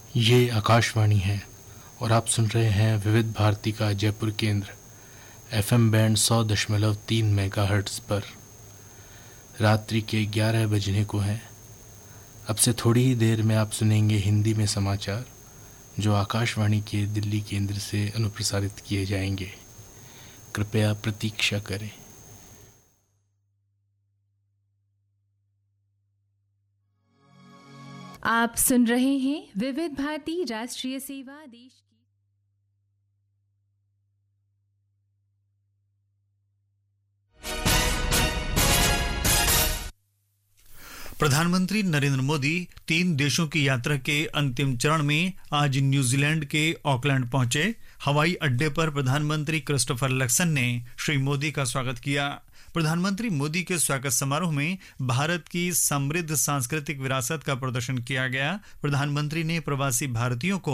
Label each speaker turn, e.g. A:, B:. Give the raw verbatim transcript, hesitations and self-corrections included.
A: ये आकाशवाणी है और आप सुन रहे हैं विविध भारती का जयपुर केंद्र एफएम बैंड सौ दशमलव तीन मेगाहर्ट्ज़ पर। रात्रि के ग्यारह बजने को हैं। अब से थोड़ी ही देर में आप सुनेंगे हिंदी में समाचार जो आकाशवाणी के दिल्ली केंद्र से अनुप्रसारित किए जाएंगे। कृपया प्रतीक्षा करें।
B: आप सुन रहे हैं विविध भारती राष्ट्रीय सेवा देश की।
C: प्रधानमंत्री नरेंद्र मोदी तीन देशों की यात्रा के अंतिम चरण में आज न्यूजीलैंड के ऑकलैंड पहुंचे। हवाई अड्डे पर प्रधानमंत्री क्रिस्टोफर लक्सन ने श्री मोदी का स्वागत किया। प्रधानमंत्री मोदी के स्वागत समारोह में भारत की समृद्ध सांस्कृतिक विरासत का प्रदर्शन किया गया। प्रधानमंत्री ने प्रवासी भारतीयों को